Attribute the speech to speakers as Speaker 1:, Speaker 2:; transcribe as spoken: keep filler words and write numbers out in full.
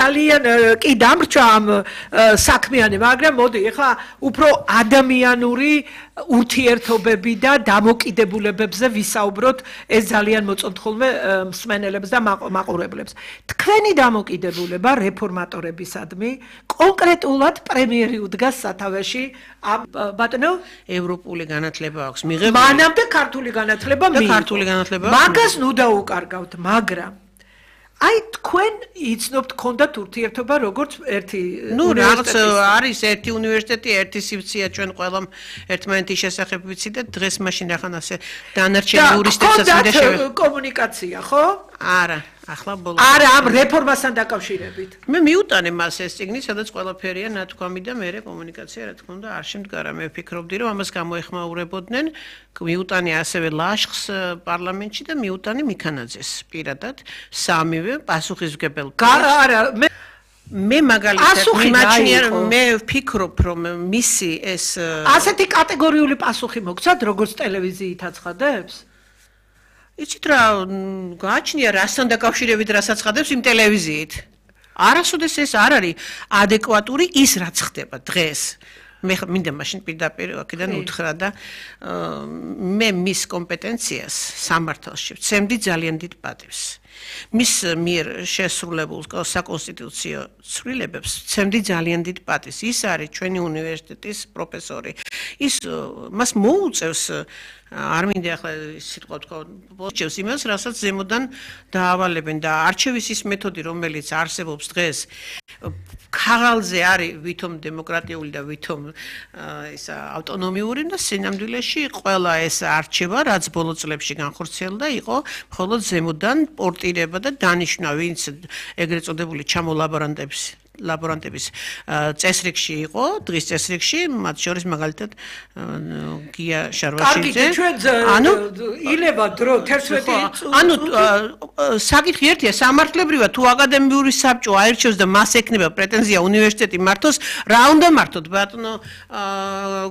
Speaker 1: ძალიან კი დამრჩა ამ საქმიანი, მაგრამ მოდი, ეხლა უფრო ადამიანური ურთიერთობები და დამოკიდებულებებზე ვისაუბროთ, ეს ძალიან მოწონთ ხოლმე მსმენელებს და მაყურებლებს. თქვენი დამოკიდებულება რეფორმატორებისადმი კონკრეტულად პრემიერი უდგას სათავეში ამ ბატონო
Speaker 2: ევროპული განათლება აქვს მიღებული.
Speaker 1: მანამდე ქართული განათლება
Speaker 2: მიიღო. და ქართული განათლება
Speaker 1: მაგას ნუ დაუკარგავთ, მაგრამ აი თქვენ იცნობთ ქონდათ ურთიერთობა როგორც ერთი
Speaker 2: ნუ რაღაც არის ერთი უნივერსიტეტი, ერთი სივრცეა ჩვენ ყველამ ერთმანეთის შესახებ ვიცი და დღეს მაშინ ახან ასე დანარჩენ იურისტებსაც მინდა შევეხო.
Speaker 1: კომუნიკაცია, ხო?
Speaker 2: არა, ახლა ბოლოს.
Speaker 1: არა, ამ რეფორმასთან დაკავშირებით.
Speaker 2: მე მიუტანე მას ეს წიგნი, სადაც ყველაფერია ნათქვამი და მე კომუნიკაცია რა თქმა უნდა არ შემდგარა. მე ვფიქრობდი რომ ამას გამოეხმაურებოდნენ, მიუტანე ასევე ლაშხს პარლამენტში და მიუტანე მიქანაძეს პირადად სამივე პასუხისმგებელ.
Speaker 1: არა, მე
Speaker 2: მე მაგალითად მიმაჩნია მე ვფიქრობ რომ მისი ეს
Speaker 1: ასეთი კატეგორიული პასუხი მოგცათ როგორც ტელევიზიით აცხადებს?
Speaker 2: იცით რა გააჩნია რასთან დაკავშირებით რასაც ხადებს იმ ტელევიზიით. არასოდეს ეს არ არის ადეკვატური ის რაც ხდება დღეს. მე მინდა მაშინ პირდაპირ აქედან უთხრა და მე მის კომპეტენციას სამართალში ვცემდი ძალიან დიდ პატივს. მის მიერ შესრულებულ საკონსტიტუციო ცვლილებებს ვცემდი ძალიან დიდ პატივს. ის არის ჩვენი უნივერსიტეტის პროფესორი. ის მას მოუწევს არ მინდა ახლა სიტყვა თქვა პოსტჩევს იმას, რასაც ზემოდან დაავალებენ და არჩევის ის მეთოდი, რომელიც არსებობს დღეს ქაღალზე არის ვითომ დემოკრატიული და ვითომ ეს ავტონომიური და სინამდვილეში ყველა ეს არჩევა, რაც ბოლო წლებში განხორციელდა, იყო მხოლოდ ზემოდან პორტირება და დანიშვნა, ვინც ეგრეთ წოდებული ჩამოლაბორანტებს ლაბორანტების წესრიგში იყო, დღის წესრიგში, მათ შორის მაგალითად გია შარვაშიძე.
Speaker 1: ანუ ილევა დრო თერთმეტი
Speaker 2: ანუ საკითხი ერთია, სამართლებრივად თუ აკადემიური საბჭო აირჩევს და მას ექნება პრეტენზია უნივერსიტეტი მართოს, რა უნდა მართოთ ბატონო